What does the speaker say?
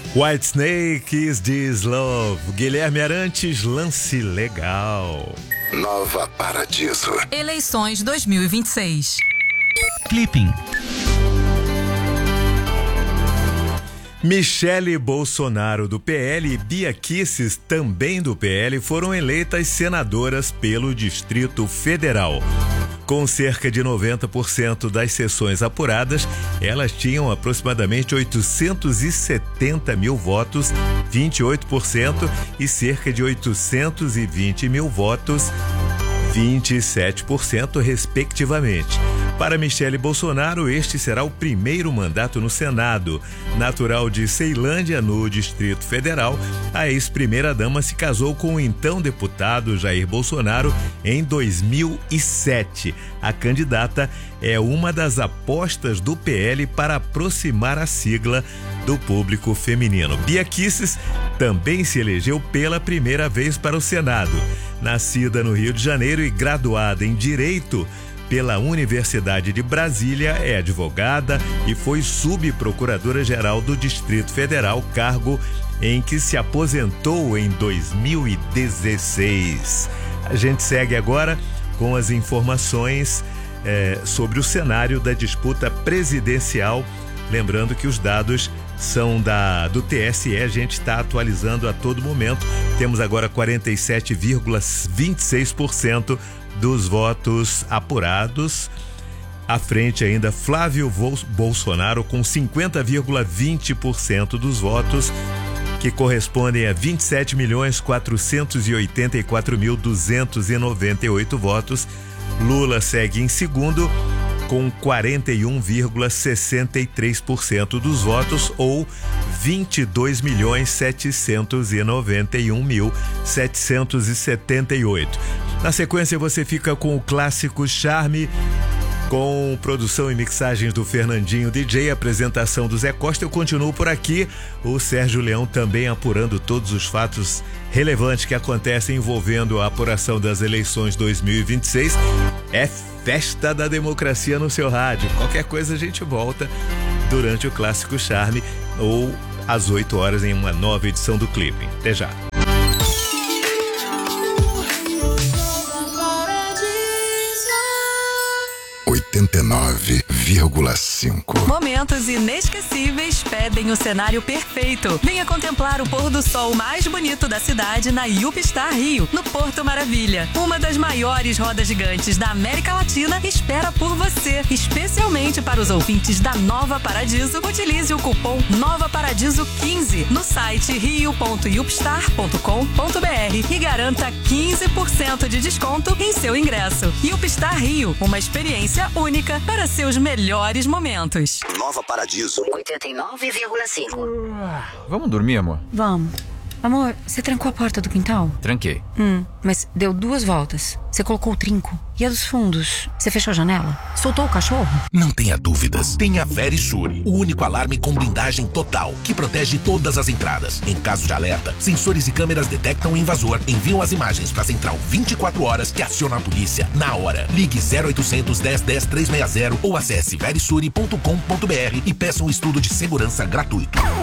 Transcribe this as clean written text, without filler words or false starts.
Whitesnake, Is This Love? Guilherme Arantes, Lance Legal. Nova Paradiso. Eleições 2026. Clipping. Michele Bolsonaro, do PL, e Bia Kicis, também do PL, foram eleitas senadoras pelo Distrito Federal. Com cerca de 90% das sessões apuradas, elas tinham aproximadamente 870 mil votos, 28%, e cerca de 820 mil votos, 27%, respectivamente. Para Michele Bolsonaro, este será o primeiro mandato no Senado. Natural de Ceilândia, no Distrito Federal, a ex-primeira-dama se casou com o então deputado Jair Bolsonaro em 2007. A candidata é uma das apostas do PL para aproximar a sigla do público feminino. Bia Kicis também se elegeu pela primeira vez para o Senado. Nascida no Rio de Janeiro e graduada em Direito pela Universidade de Brasília, é advogada e foi subprocuradora-geral do Distrito Federal, cargo em que se aposentou em 2016. A gente segue agora com as informações sobre o cenário da disputa presidencial. Lembrando que os dados são do TSE, a gente está atualizando a todo momento. Temos agora 47,26% dos votos apurados. À frente ainda Flávio Bolsonaro com 50,20% dos votos, que correspondem a 27.484.298 votos. Lula segue em segundo com 41,63% dos votos, ou 22.791.778. Na sequência, você fica com o clássico Charme, com produção e mixagens do Fernandinho DJ, apresentação do Zé Costa. Eu continuo por aqui, o Sérgio Leão também apurando todos os fatos relevantes que acontecem envolvendo a apuração das eleições 2026. É festa da democracia no seu rádio. Qualquer coisa a gente volta durante o clássico Charme ou às 8 horas em uma nova edição do Clipping. Até já. 89,5. Momentos inesquecíveis pedem o cenário perfeito. Venha contemplar o pôr do sol mais bonito da cidade na UpStar Rio, no Porto Maravilha. Uma das maiores rodas gigantes da América Latina espera por você. Especialmente para os ouvintes da Nova Paradiso, utilize o cupom Nova Paradiso 15 no site rio.upstar.com.br e garanta 15% de desconto em seu ingresso. UpStar Rio, uma experiência única para seus melhores momentos. Nova Paradiso 89,5. Vamos dormir, amor? Vamos. Amor, você trancou a porta do quintal? Tranquei. Mas deu 2 voltas. Você colocou o trinco. E a dos fundos? Você fechou a janela? Soltou o cachorro? Não tenha dúvidas. Tenha Verisure, o único alarme com blindagem total, que protege todas as entradas. Em caso de alerta, sensores e câmeras detectam o invasor, enviam as imagens para a central 24 horas, que aciona a polícia na hora. Ligue 0800 10 10 360 ou acesse verisure.com.br e peça um estudo de segurança gratuito.